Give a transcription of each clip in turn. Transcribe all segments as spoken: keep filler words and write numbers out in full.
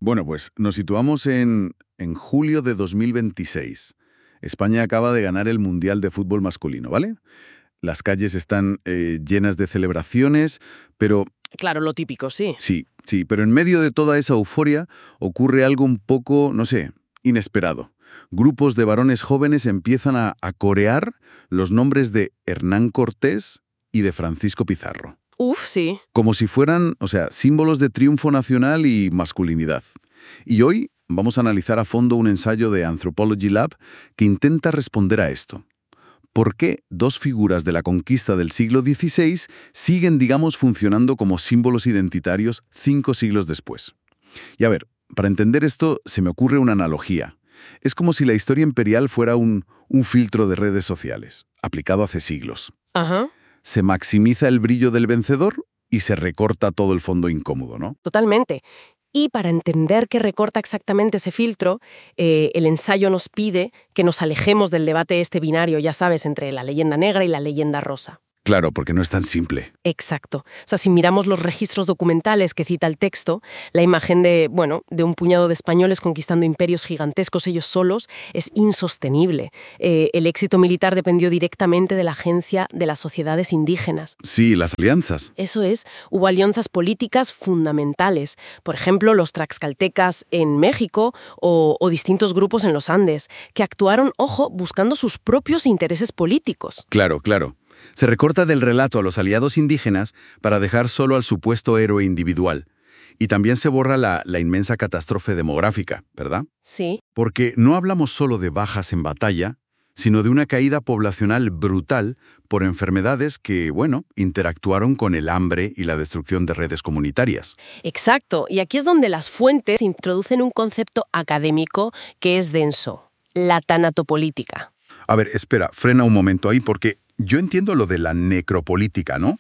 Bueno, pues nos situamos en, en julio de dos mil veintiséis. España acaba de ganar el Mundial de Fútbol Masculino, ¿vale? Las calles están eh, llenas de celebraciones, pero... Claro, lo típico, sí. Sí, sí, pero en medio de toda esa euforia ocurre algo un poco, no sé, inesperado. Grupos de varones jóvenes empiezan a, a corear los nombres de Hernán Cortés y de Francisco Pizarro. Uf, sí. Como si fueran, o sea, símbolos de triunfo nacional y masculinidad. Y hoy vamos a analizar a fondo un ensayo de Anthropology Lab que intenta responder a esto. ¿Por qué dos figuras de la conquista del siglo dieciséis siguen, digamos, funcionando como símbolos identitarios cinco siglos después? Y a ver, para entender esto se me ocurre una analogía. Es como si la historia imperial fuera un, un filtro de redes sociales, aplicado hace siglos. Ajá. Se maximiza el brillo del vencedor y se recorta todo el fondo incómodo, ¿no? Totalmente. Y para entender qué recorta exactamente ese filtro, eh, el ensayo nos pide que nos alejemos del debate este binario, ya sabes, entre la leyenda negra y la leyenda rosa. Claro, porque no es tan simple. Exacto. O sea, si miramos los registros documentales que cita el texto, la imagen de, bueno, de un puñado de españoles conquistando imperios gigantescos ellos solos es insostenible. Eh, el éxito militar dependió directamente de la agencia de las sociedades indígenas. Sí, las alianzas. Eso es, hubo alianzas políticas fundamentales. Por ejemplo, los tlaxcaltecas en México o, o distintos grupos en los Andes, que actuaron, ojo, buscando sus propios intereses políticos. Claro, claro. Se recorta del relato a los aliados indígenas para dejar solo al supuesto héroe individual. Y también se borra la, la inmensa catástrofe demográfica, ¿verdad? Sí. Porque no hablamos solo de bajas en batalla, sino de una caída poblacional brutal por enfermedades que, bueno, interactuaron con el hambre y la destrucción de redes comunitarias. Exacto. Y aquí es donde las fuentes introducen un concepto académico que es denso, la tanatopolítica. A ver, espera, frena un momento ahí porque yo entiendo lo de la necropolítica, ¿no?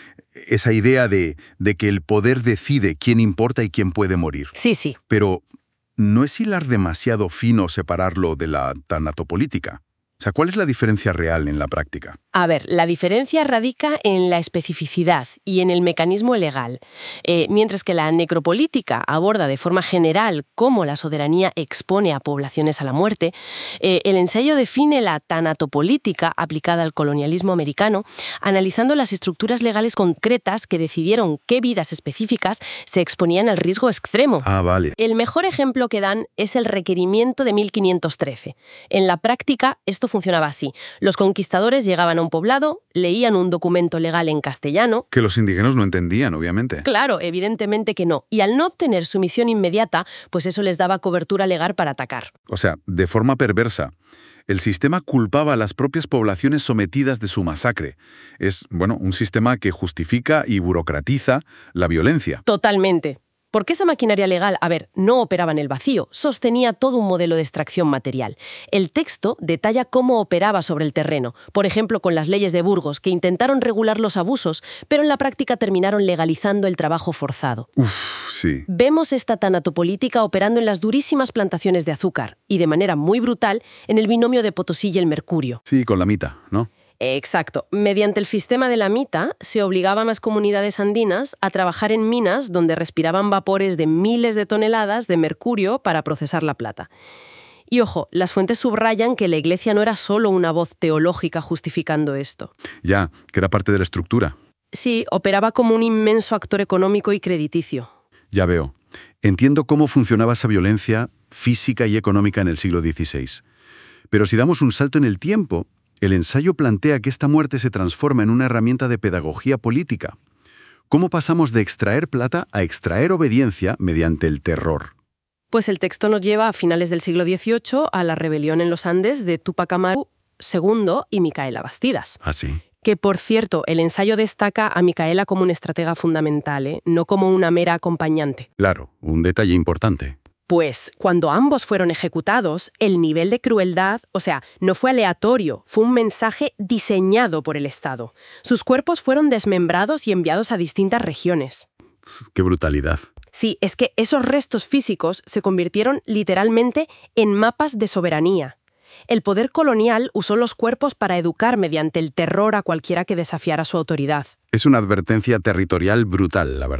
Esa idea de, de que el poder decide quién importa y quién puede morir. Sí, sí. Pero ¿no es hilar demasiado fino separarlo de la tanatopolítica? O sea, ¿cuál es la diferencia real en la práctica? A ver, la diferencia radica en la especificidad y en el mecanismo legal. Eh, mientras que la necropolítica aborda de forma general cómo la soberanía expone a poblaciones a la muerte, eh, el ensayo define la tanatopolítica aplicada al colonialismo americano, analizando las estructuras legales concretas que decidieron qué vidas específicas se exponían al riesgo extremo. Ah, vale. El mejor ejemplo que dan es el requerimiento de mil quinientos trece. En la práctica, esto funcionaba así. Los conquistadores llegaban a un poblado, leían un documento legal en castellano. Que los indígenas no entendían, obviamente. Claro, evidentemente que no. Y al no obtener sumisión inmediata, pues eso les daba cobertura legal para atacar. O sea, de forma perversa. El sistema culpaba a las propias poblaciones sometidas de su masacre. Es, bueno, un sistema que justifica y burocratiza la violencia. Totalmente. Porque esa maquinaria legal, a ver, no operaba en el vacío, sostenía todo un modelo de extracción material. El texto detalla cómo operaba sobre el terreno, por ejemplo con las leyes de Burgos, que intentaron regular los abusos, pero en la práctica terminaron legalizando el trabajo forzado. Uf, sí. Vemos esta tanatopolítica operando en las durísimas plantaciones de azúcar, y de manera muy brutal en el binomio de Potosí y el Mercurio. Sí, con la mita, ¿no? Exacto. Mediante el sistema de la mita, se obligaban a las comunidades andinas a trabajar en minas donde respiraban vapores de miles de toneladas de mercurio para procesar la plata. Y ojo, las fuentes subrayan que la Iglesia no era solo una voz teológica justificando esto. Ya, que era parte de la estructura. Sí, operaba como un inmenso actor económico y crediticio. Ya veo. Entiendo cómo funcionaba esa violencia física y económica en el siglo dieciséis. Pero si damos un salto en el tiempo, el ensayo plantea que esta muerte se transforma en una herramienta de pedagogía política. ¿Cómo pasamos de extraer plata a extraer obediencia mediante el terror? Pues el texto nos lleva a finales del siglo dieciocho a la rebelión en los Andes de Túpac Amaru segundo y Micaela Bastidas. ¿Ah, sí? Que, por cierto, el ensayo destaca a Micaela como una estratega fundamental, ¿eh? No como una mera acompañante. Claro, un detalle importante. Pues, cuando ambos fueron ejecutados, el nivel de crueldad, o sea, no fue aleatorio, fue un mensaje diseñado por el Estado. Sus cuerpos fueron desmembrados y enviados a distintas regiones. ¡Qué brutalidad! Sí, es que esos restos físicos se convirtieron literalmente en mapas de soberanía. El poder colonial usó los cuerpos para educar mediante el terror a cualquiera que desafiara su autoridad. Es una advertencia territorial brutal, la verdad.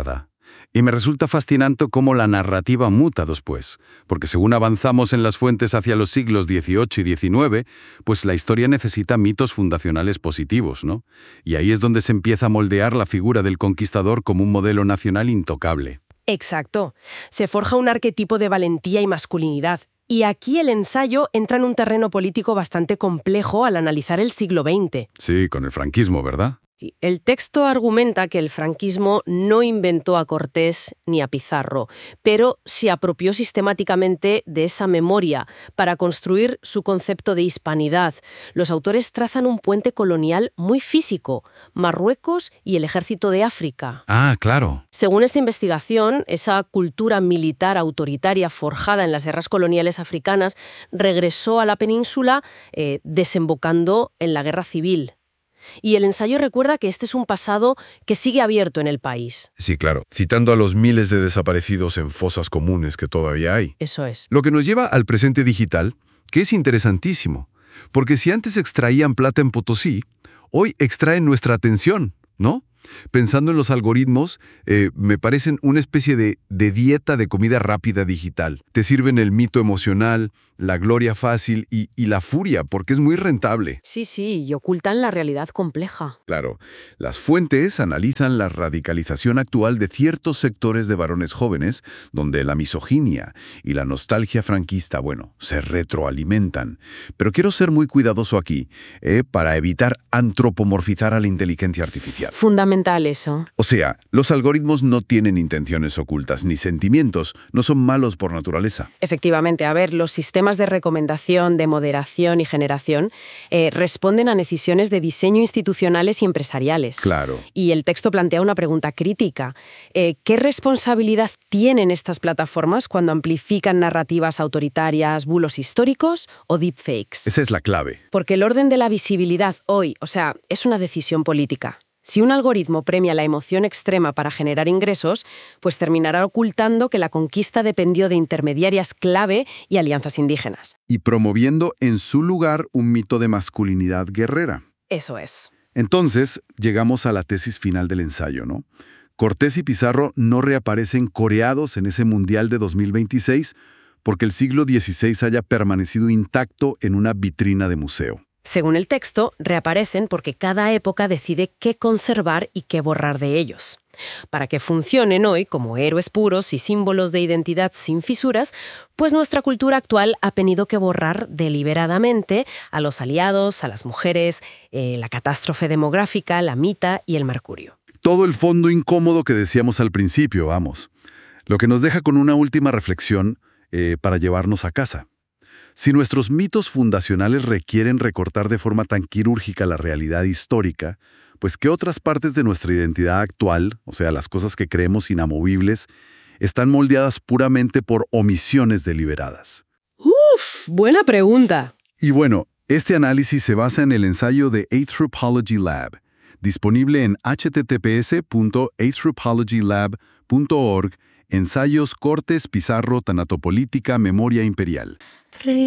Y me resulta fascinante cómo la narrativa muta después, porque según avanzamos en las fuentes hacia los siglos dieciocho y diecinueve, pues la historia necesita mitos fundacionales positivos, ¿no? Y ahí es donde se empieza a moldear la figura del conquistador como un modelo nacional intocable. Exacto. Se forja un arquetipo de valentía y masculinidad. Y aquí el ensayo entra en un terreno político bastante complejo al analizar el siglo veinte. Sí, con el franquismo, ¿verdad? Sí, el texto argumenta que el franquismo no inventó a Cortés ni a Pizarro, pero se apropió sistemáticamente de esa memoria para construir su concepto de hispanidad. Los autores trazan un puente colonial muy físico, Marruecos y el ejército de África. Ah, claro. Según esta investigación, esa cultura militar autoritaria forjada en las guerras coloniales africanas regresó a la península eh, desembocando en la guerra civil. Y el ensayo recuerda que este es un pasado que sigue abierto en el país. Sí, claro, citando a los miles de desaparecidos en fosas comunes que todavía hay. Eso es. Lo que nos lleva al presente digital, que es interesantísimo, porque si antes extraían plata en Potosí, hoy extraen nuestra atención, ¿no? Pensando en los algoritmos, eh, me parecen una especie de, de dieta de comida rápida digital. Te sirven el mito emocional, la gloria fácil y, y la furia, porque es muy rentable. Sí, sí, y ocultan la realidad compleja. Claro, las fuentes analizan la radicalización actual de ciertos sectores de varones jóvenes, donde la misoginia y la nostalgia franquista, bueno, se retroalimentan. Pero quiero ser muy cuidadoso aquí, eh, para evitar antropomorfizar a la inteligencia artificial. Fundamental eso. O sea, los algoritmos no tienen intenciones ocultas ni sentimientos, no son malos por naturaleza. Efectivamente, a ver, los sistemas de recomendación, de moderación y generación eh, responden a decisiones de diseño institucionales y empresariales. Claro. Y el texto plantea una pregunta crítica. Eh, ¿Qué responsabilidad tienen estas plataformas cuando amplifican narrativas autoritarias, bulos históricos o deepfakes? Esa es la clave. Porque el orden de la visibilidad hoy, o sea, es una decisión política. Si un algoritmo premia la emoción extrema para generar ingresos, pues terminará ocultando que la conquista dependió de intermediarias clave y alianzas indígenas. Y promoviendo en su lugar un mito de masculinidad guerrera. Eso es. Entonces, llegamos a la tesis final del ensayo, ¿no? Cortés y Pizarro no reaparecen coreados en ese Mundial de dos mil veintiséis porque el siglo dieciséis haya permanecido intacto en una vitrina de museo. Según el texto, reaparecen porque cada época decide qué conservar y qué borrar de ellos. Para que funcionen hoy como héroes puros y símbolos de identidad sin fisuras, pues nuestra cultura actual ha tenido que borrar deliberadamente a los aliados, a las mujeres, eh, la catástrofe demográfica, la mita y el mercurio. Todo el fondo incómodo que decíamos al principio, vamos. Lo que nos deja con una última reflexión eh, para llevarnos a casa. Si nuestros mitos fundacionales requieren recortar de forma tan quirúrgica la realidad histórica, pues ¿qué otras partes de nuestra identidad actual, o sea, las cosas que creemos inamovibles, están moldeadas puramente por omisiones deliberadas? ¡Uf! Buena pregunta. Y bueno, este análisis se basa en el ensayo de Anthropology Lab, disponible en h t t p s punto anthropology lab punto org, ensayos Cortés, Pizarro, Tanatopolítica, Memoria Imperial.